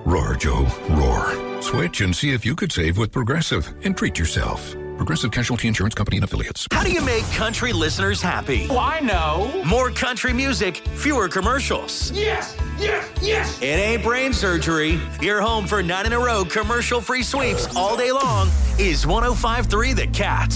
Roar, Joe, roar. Switch and see if you could save with Progressive and treat yourself. Progressive Casualty Insurance Company and Affiliates. How do you make country listeners happy? Oh, I know. More country music, fewer commercials. Yes, yes, yes. It ain't brain surgery. Your home for 9 in a row commercial-free sweeps all day long is 105.3 The Cat.